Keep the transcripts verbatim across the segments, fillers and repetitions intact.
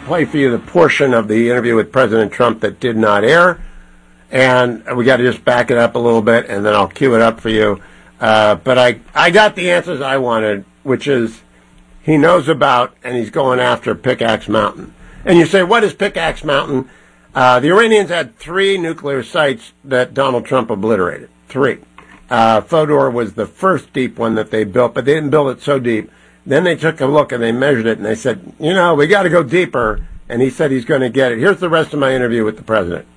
play for you the portion of the interview with President Trump that did not air, and we got to just back it up a little bit, and then I'll cue it up for you. Uh, but I, I got the answers I wanted, which is he knows about, and he's going after Pickaxe Mountain. And you say, what is Pickaxe Mountain? Uh, the Iranians had three nuclear sites that Donald Trump obliterated. Three. Uh, Fodor was the first deep one that they built, but they didn't build it so deep. Then they took a look and they measured it and they said, you know, we got to go deeper. And he said he's going to get it. Here's the rest of my interview with the president.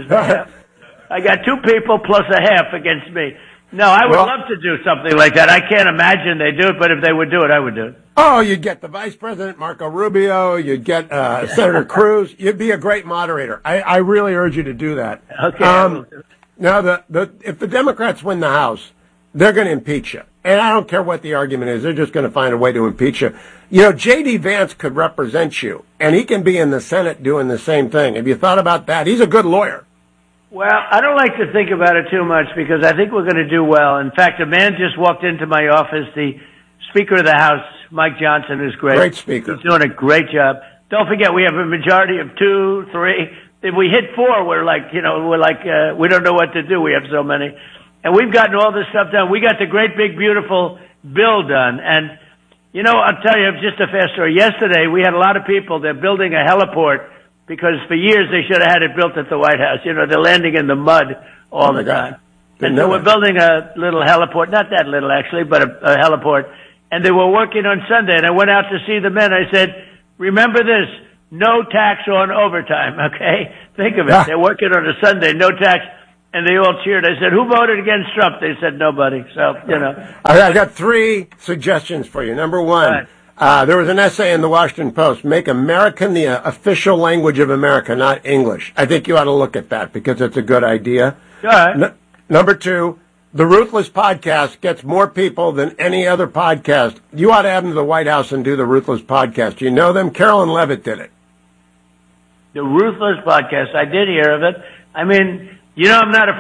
I got two people plus a half against me. No, I would well, love to do something like that. I can't imagine they do it, but if they would do it, I would do it. Oh, you'd get the vice president, Marco Rubio. You'd get uh, Senator Cruz. You'd be a great moderator. I, I really urge you to do that. Okay. Um, now, the, the if the Democrats win the House, they're going to impeach you. And I don't care what the argument is. They're just going to find a way to impeach you. You know, J D. Vance could represent you, and he can be in the Senate doing the same thing. Have you thought about that? He's a good lawyer. Well, I don't like to think about it too much because I think we're going to do well. In fact, a man just walked into my office, the Speaker of the House, Mike Johnson, who's great. Great speaker. He's doing a great job. Don't forget, we have a majority of two, three. If we hit four, we're like, you know, we're like, uh, we don't know what to do. We have so many. And we've gotten all this stuff done. We got the great, big, beautiful bill done. And, you know, I'll tell you just a fast story. Yesterday, we had a lot of people. They're building a heliport because for years they should have had it built at the White House. You know, they're landing in the mud all oh the God. time. And so we're building a little heliport, not that little actually, but a, a heliport. And they were working on Sunday, and I went out to see the men. I said, remember this, no tax on overtime, okay? Think of it. Ah. They're working on a Sunday, no tax. And they all cheered. I said, who voted against Trump? They said, nobody. So, you know. I got three suggestions for you. Number one, right. uh, there was an essay in the Washington Post, make American the uh, official language of America, not English. I think you ought to look at that because it's a good idea. All right. N- number two, the Ruthless Podcast gets more people than any other podcast. You ought to have them to the White House and do the Ruthless Podcast. You know them? Carolyn Levitt did it. The Ruthless Podcast. I did hear of it. I mean, you know, I'm not a